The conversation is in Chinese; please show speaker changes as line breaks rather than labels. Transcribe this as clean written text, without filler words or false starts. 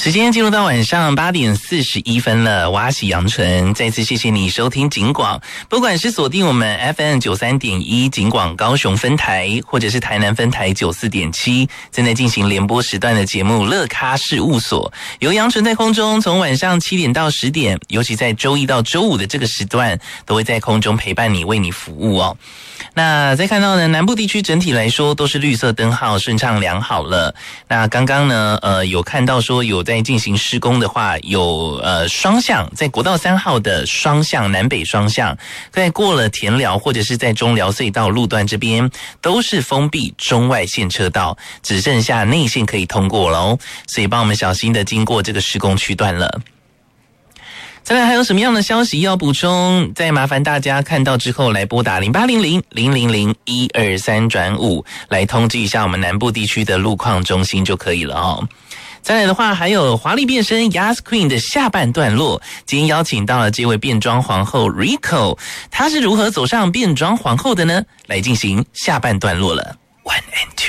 时间进入到晚上8点41分了，我阿喜杨纯再次谢谢你收听警广，不管是锁定我们 FM 93.1警广高雄分台，或者是台南分台94.7，正在进行联播时段的节目乐咖事务所，由杨纯在空中从晚上7点到10点，尤其在周一到周五的这个时段，都会在空中陪伴你，为你服务哦。那再看到呢，南部地区整体来说都是绿色灯号顺畅良好了。那刚刚呢有看到说有在进行施工的话，有双向在国道3号的双向南北双向，在过了田寮或者是在中寮隧道路段这边都是封闭中外线车道，只剩下内线可以通过了哦，所以帮我们小心的经过这个施工区段了。再来还有什么样的消息要补充？再麻烦大家看到之后来拨打0800-000-123-5来通知一下我们南部地区的路况中心就可以了哦。再来的话，还有华丽变身 Yas Queen 的下半段落，今天邀请到了这位变装皇后 Rico， 她是如何走上变装皇后的呢？来进行下半段落了。1 and 2